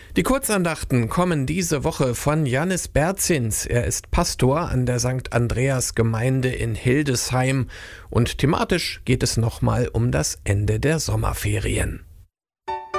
Die Kurzandachten kommen diese Woche von Jannis Berzins. Er ist Pastor an der St. Andreas Gemeinde in Hildesheim und thematisch geht es nochmal um das Ende der Sommerferien.